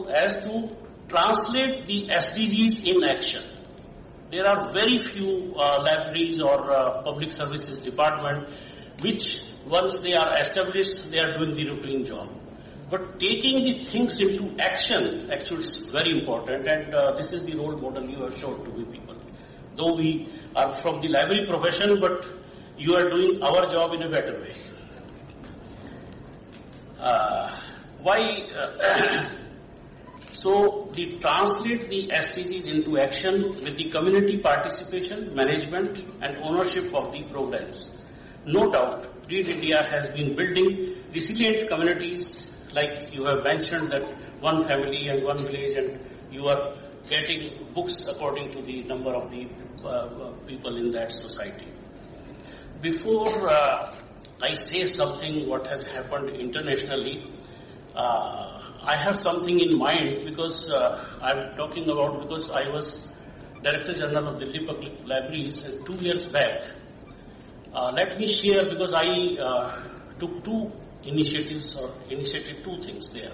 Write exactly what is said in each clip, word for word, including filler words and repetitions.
as to translate the S D Gs in action. There are very few uh, libraries or uh, public services department which once they are established, they are doing the routine job. But taking the things into action actually is very important, and uh, this is the role model you have shown to the people. Though we are from the library profession, but you are doing our job in a better way. Uh, why? Uh, so, we translate the S D Gs into action with the community participation, management, and ownership of the programs. No doubt, Read India has been building resilient communities. Like you have mentioned that one family and one village, and you are getting books according to the number of the uh, people in that society. Before uh, I say something what has happened internationally, uh, I have something in mind because uh, I'm talking about because I was Director General of Delhi Public Libraries uh, two years back. Uh, let me share because I uh, took two initiatives or initiated two things there.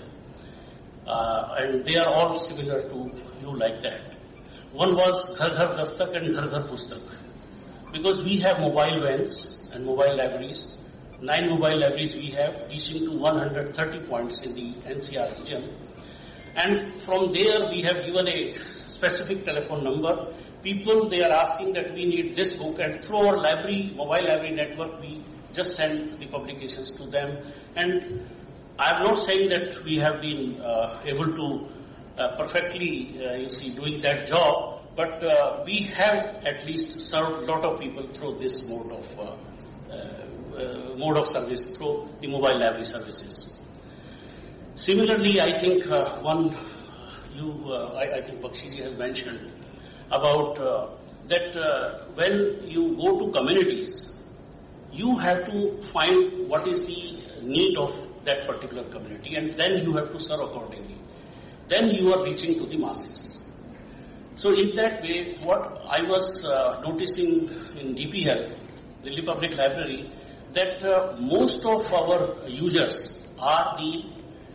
Uh, and they are all similar to you like that. One was Ghar Ghar Dastak and Ghar Ghar Pustak. Because we have mobile vans and mobile libraries. Nine mobile libraries we have, reaching to one hundred thirty points in the N C R region. And from there we have given a specific telephone number. People, they are asking that we need this book, and through our library, mobile library network, we just send the publications to them. And I am not saying that we have been uh, able to uh, perfectly, uh, you see, doing that job, but uh, we have at least served a lot of people through this mode of uh, uh, uh, mode of service, through the mobile library services. Similarly, I think uh, one you, uh, I, I think Bakshiji has mentioned about uh, that uh, when you go to communities, you have to find what is the need of that particular community, and then you have to serve accordingly. Then you are reaching to the masses. So in that way, what I was uh, noticing in D P L, Delhi Public Library, that uh, most of our users are the,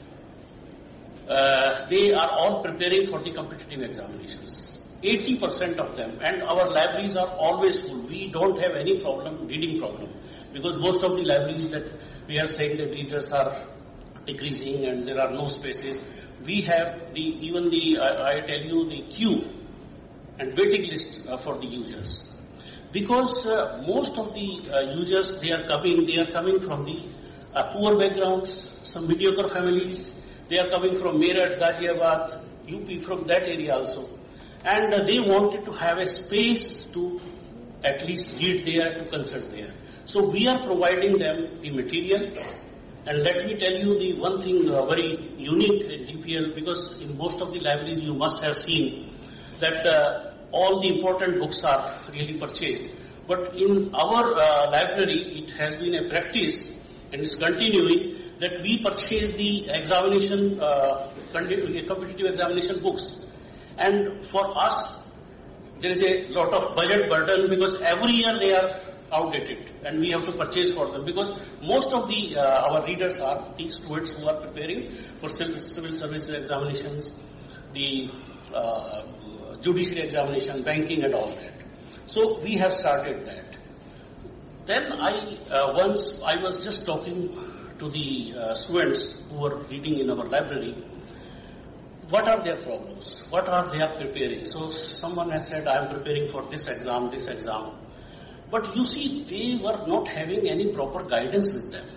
uh, they are all preparing for the competitive examinations. eighty percent of them, and our libraries are always full. We don't have any problem, reading problem, because most of the libraries that we are saying that readers are decreasing and there are no spaces. We have the, even the, uh, I tell you, the queue and waiting list uh, for the users. Because uh, most of the uh, users, they are coming, they are coming from the uh, poor backgrounds, some mediocre families. They are coming from Meerut, Ghaziabad, U P, from that area also. And uh, they wanted to have a space to at least read there, to consult there. So we are providing them the material. And let me tell you the one thing uh, very unique in D P L, because in most of the libraries you must have seen that uh, all the important books are really purchased. But in our uh, library, it has been a practice and is continuing that we purchase the examination, uh, competitive examination books. And for us, there is a lot of budget burden because every year they are outdated and we have to purchase for them, because most of the uh, our readers are the students who are preparing for civil, civil services examinations, the uh, judiciary examination, banking and all that. So we have started that. Then I, uh, once I was just talking to the uh, students who were reading in our library, what are their problems? What are they are preparing? So someone has said, I am preparing for this exam, this exam. But you see, they were not having any proper guidance with them.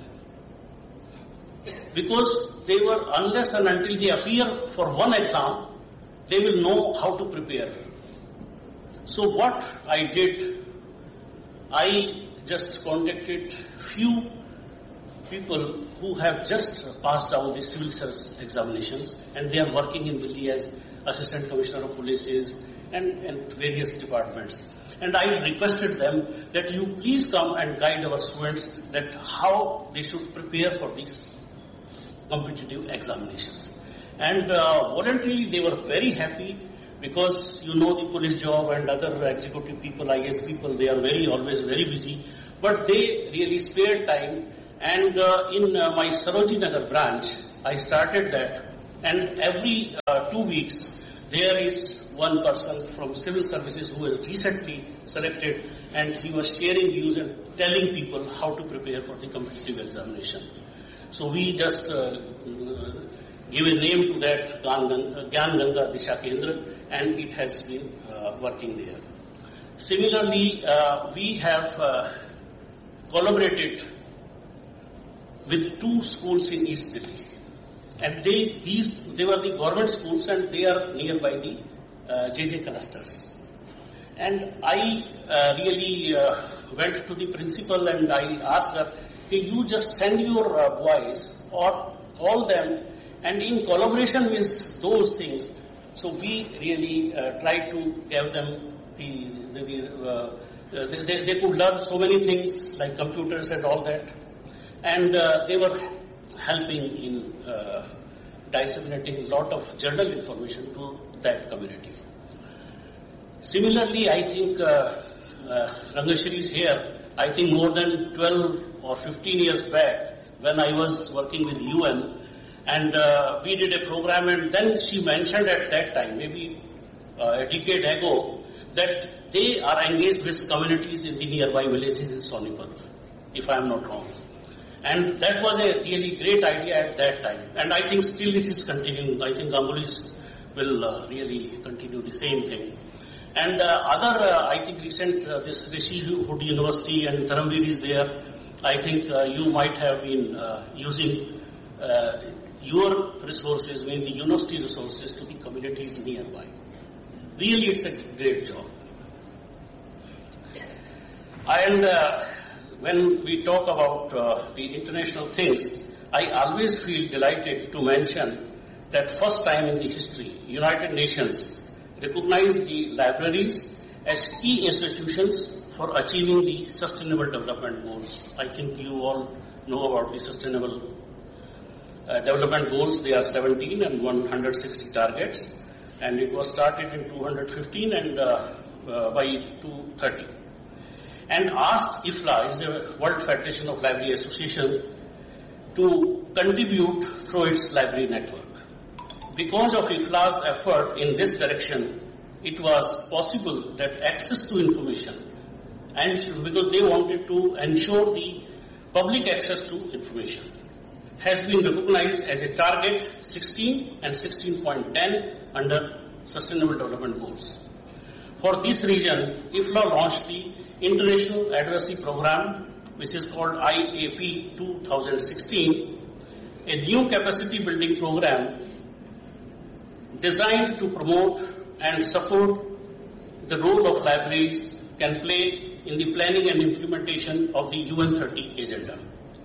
Because they were, unless and until they appear for one exam, they will know how to prepare. So what I did, I just contacted few people who have just passed down the civil service examinations, and they are working in Delhi as Assistant Commissioner of Police and, and various departments. And I requested them that you please come and guide our students that how they should prepare for these competitive examinations. And uh, voluntarily they were very happy, because you know the police job and other executive people, I A S people, they are very always very busy. But they really spared time. And uh, in uh, my Sarojini Nagar branch, I started that. And every uh, two weeks, there is one person from civil services who was recently selected, and he was sharing views and telling people how to prepare for the competitive examination. So we just uh, give a name to that, Gyan Ganga Disha Kendra, and it has been uh, working there. Similarly, uh, we have uh, collaborated with two schools in East Delhi. And they, these, they were the government schools, and they are nearby the uh, J J clusters. And I uh, really uh, went to the principal and I asked her, hey, you just send your uh, boys or call them, and in collaboration with those things, so we really uh, tried to give them the, the, the uh, they, they, they could learn so many things like computers and all that. And uh, they were helping in uh, disseminating a lot of journal information to that community. Similarly, I think uh, uh, Rangeshwari is here. I think more than twelve or fifteen years back, when I was working with U N, and uh, we did a program, and then she mentioned at that time, maybe uh, a decade ago, that they are engaged with communities in the nearby villages in Sonipat, if I am not wrong. And that was a really great idea at that time. And I think still it is continuing. I think Gangulis will uh, really continue the same thing. And uh, other, uh, I think recent, uh, this Rishi Hood University and Dharamveer is there. I think uh, you might have been uh, using uh, your resources, I mean the university resources, to the communities nearby. Really, it's a great job. And uh, when we talk about uh, the international things, I always feel delighted to mention that first time in the history, United Nations recognized the libraries as key institutions for achieving the Sustainable Development Goals. I think you all know about the Sustainable uh, Development Goals. They are seventeen and one hundred sixty targets, and it was started in two hundred fifteen and uh, uh, by two thirty. And asked I F L A, is the World Federation of Library Associations, to contribute through its library network. Because of I F L A's effort in this direction, it was possible that access to information, and because they wanted to ensure the public access to information, has been recognized as a target sixteen and sixteen point ten under Sustainable Development Goals. For this reason, I F L A launched the International Advocacy Program, which is called I A P twenty sixteen, a new capacity building program designed to promote and support the role of libraries can play in the planning and implementation of the U N thirty agenda.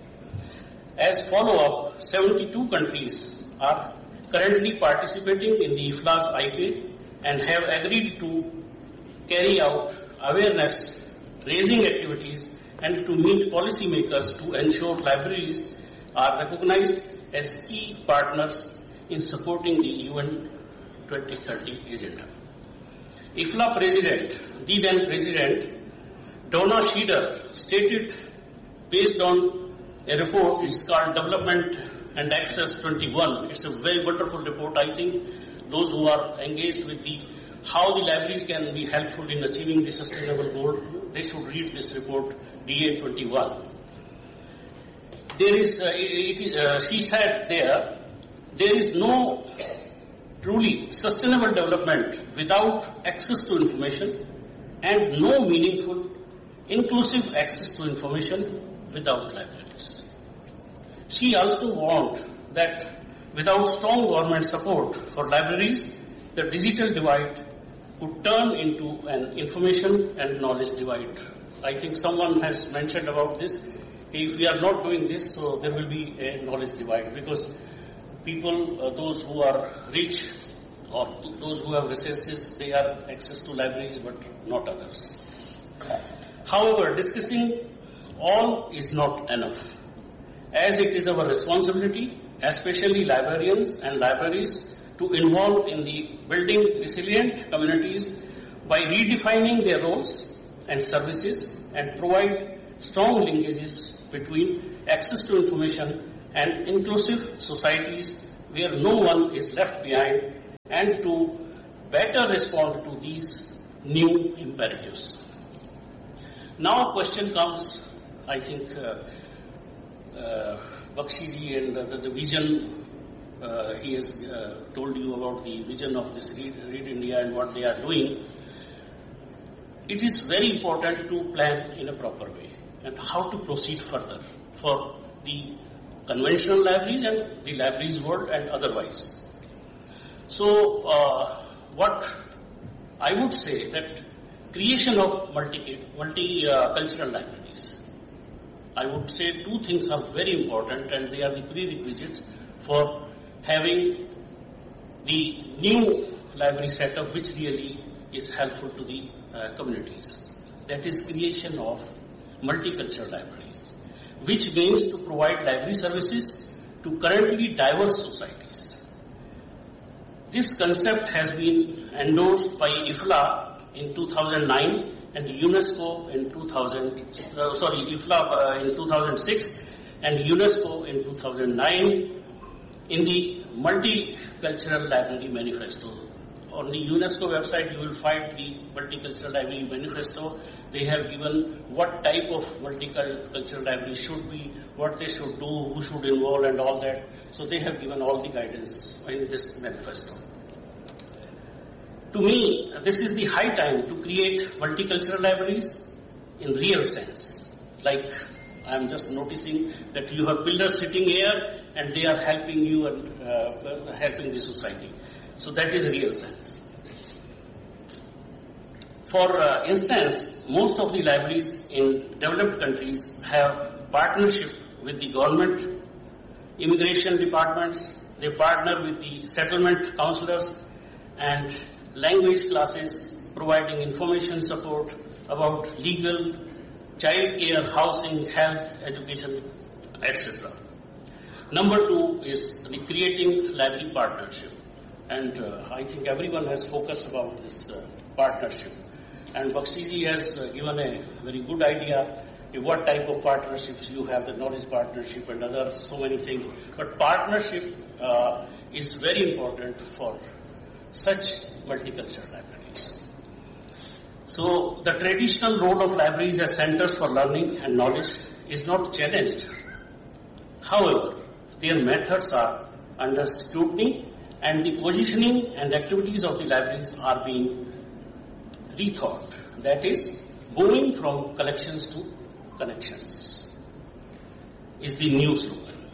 As follow-up, seventy-two countries are currently participating in the I F L A's I P A and have agreed to carry out awareness raising activities and to meet policymakers to ensure libraries are recognized as key partners in supporting the U N twenty thirty agenda. I F L A President, the then President, Donna Schieder, stated based on a report, it's called Development and Access twenty-one. It's a very wonderful report. I think those who are engaged with the how the libraries can be helpful in achieving the sustainable goal, they should read this report, D A twenty-one. There is, uh, it, uh, she said there, there is no truly sustainable development without access to information, and no meaningful, inclusive access to information without libraries. She also warned that without strong government support for libraries, the digital divide could turn into an information and knowledge divide. I think someone has mentioned about this. If we are not doing this, so there will be a knowledge divide, because people, uh, those who are rich or those who have resources, they have access to libraries, but not others. However, discussing all is not enough, as it is our responsibility, especially librarians and libraries, to involve in the building resilient communities by redefining their roles and services and provide strong linkages between access to information and inclusive societies where no one is left behind and to better respond to these new imperatives. Now a question comes, I think uh, uh, Bakshi ji and the, the vision, uh, he has uh, told you about the vision of this Read, Read India and what they are doing. It is very important to plan in a proper way and how to proceed further for the conventional libraries and the libraries world and otherwise. So uh, what I would say that creation of multi, multi-cultural uh, libraries. I would say two things are very important and they are the prerequisites for having the new library setup which really is helpful to the uh, communities. That is creation of multicultural libraries, which means to provide library services to currently diverse societies. This concept has been endorsed by I F L A in two thousand nine and UNESCO in two thousand, uh, sorry, I F L A uh, in two thousand six and UNESCO in two thousand nine in the Multicultural Library Manifesto. On the UNESCO website, you will find the Multicultural Library Manifesto. They have given what type of multicultural library should be, what they should do, who should involve and all that. So they have given all the guidance in this manifesto. To me, this is the high time to create multicultural libraries in real sense. Like I am just noticing that you have builders sitting here and they are helping you and uh, helping the society. So that is real sense. For uh, instance, most of the libraries in developed countries have partnership with the government, immigration departments. They partner with the settlement counselors and language classes, providing information support about legal, child care, housing, health, education, et cetera. Number two is the creating library partnership. And uh, I think everyone has focused about this uh, partnership. And Bakshi ji has uh, given a very good idea of what type of partnerships you have, the knowledge partnership and other so many things. But partnership uh, is very important for such multicultural libraries. So the traditional role of libraries as centers for learning and knowledge is not challenged. However, their methods are under scrutiny and the positioning and activities of the libraries are being rethought. That is, moving from collections to connections is the new slogan.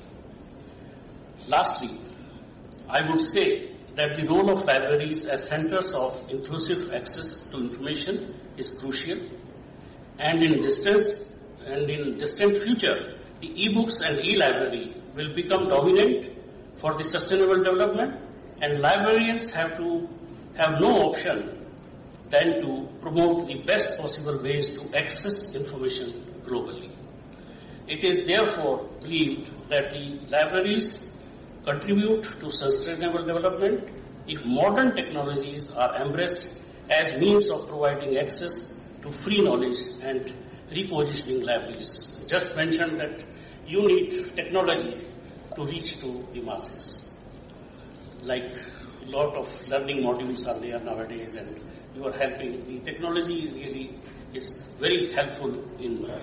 Lastly, I would say that the role of libraries as centers of inclusive access to information is crucial, and in distant and in distant future, the e-books and e-library will become dominant for the sustainable development, and librarians have to have no option than to promote the best possible ways to access information globally. It is therefore believed that the libraries contribute to sustainable development if modern technologies are embraced as means of providing access to free knowledge and repositioning libraries. Just mentioned that you need technology to reach to the masses. Like a lot of learning modules are there nowadays and you are helping. The technology really is very helpful in uh,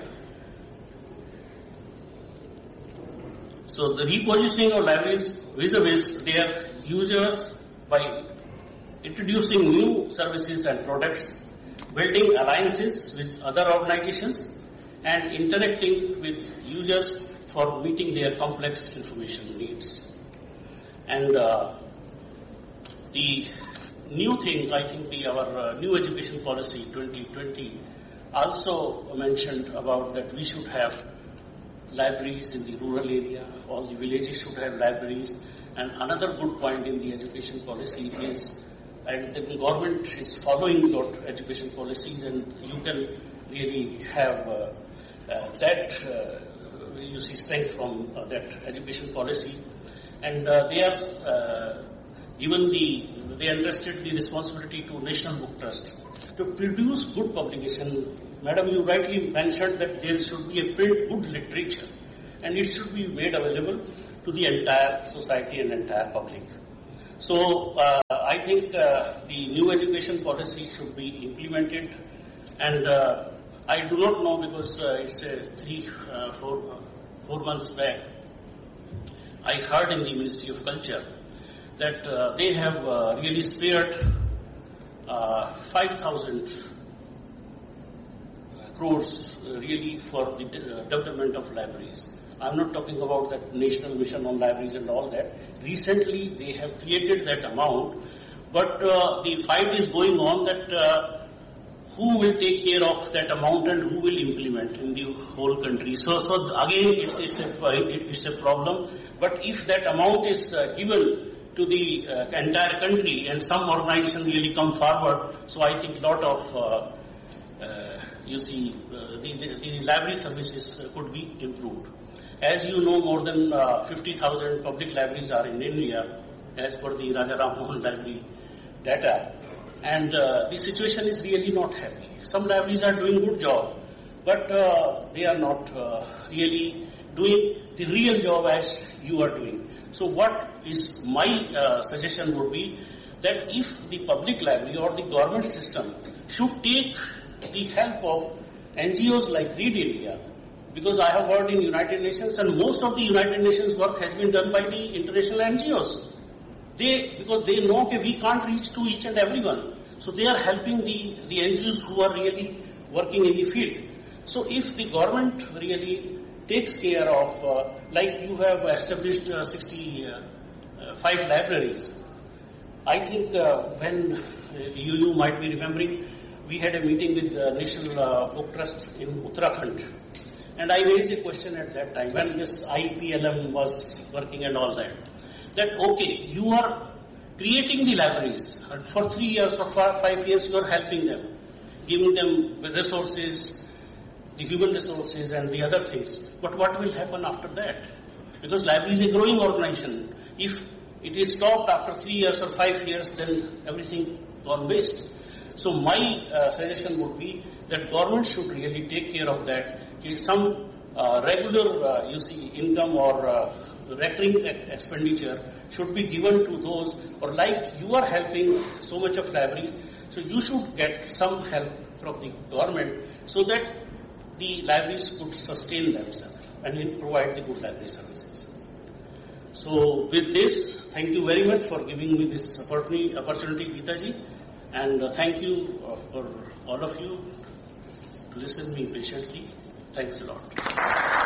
so the repositioning of libraries vis-a-vis their users by introducing new services and products, building alliances with other organizations, and interacting with users for meeting their complex information needs. And uh, the new thing, I think the, our uh, new education policy twenty twenty also mentioned about that we should have libraries in the rural area, all the villages should have libraries. And another good point in the education policy is, and the government is following your education policies, and you can really have uh, uh, that, uh, you see, strength from uh, that education policy. And uh, they are uh, given the, they entrusted the responsibility to National Book Trust to produce good publication. Madam, you rightly mentioned that there should be a print good literature and it should be made available to the entire society and entire public. So uh, I think uh, the new education policy should be implemented, and uh, I do not know because uh, it's uh, three, uh, four, uh, four months back, I heard in the Ministry of Culture that uh, they have uh, really spared uh, five thousand crores uh, really for the de- development of libraries. I'm not talking about that national mission on libraries and all that. Recently, they have created that amount, but uh, the fight is going on that uh, who will take care of that amount and who will implement in the whole country. So, so again, it's, it's, a, it's a problem. But if that amount is uh, given to the uh, entire country and some organization really come forward, so I think a lot of, uh, uh, you see, uh, the, the, the library services uh, could be improved. As you know, more than uh, fifty thousand public libraries are in India, as per the Raja Ram Mohan Library data. And uh, the situation is really not happy. Some libraries are doing good job, but uh, they are not uh, really doing the real job as you are doing. So what is my uh, suggestion would be that if the public library or the government system should take the help of N G Os like Read India, because I have worked in United Nations and most of the United Nations work has been done by the international N G Os. They, because they know that we can't reach to each and everyone. So they are helping the, the N G Os who are really working in the field. So if the government really takes care of, uh, like you have established uh, sixty-five libraries, I think uh, when uh, you, you might be remembering, we had a meeting with the National uh, Book Trust in Uttarakhand. And I raised a question at that time when this I P L M was working and all that. That okay, you are creating the libraries and for three years or for five years you are helping them, giving them the resources, the human resources and the other things. But what will happen after that? Because library is a growing organization. If it is stopped after three years or five years, then everything gone waste. So my uh, suggestion would be that government should really take care of that. Some uh, regular, uh, you see, income or uh, recurring expenditure should be given to those, or like you are helping so much of libraries, so you should get some help from the government so that the libraries could sustain themselves and provide the good library services. So with this, thank you very much for giving me this opportunity, opportunity Geeta-ji, and uh, thank you uh, for all of you to listen to me patiently. Thanks a lot.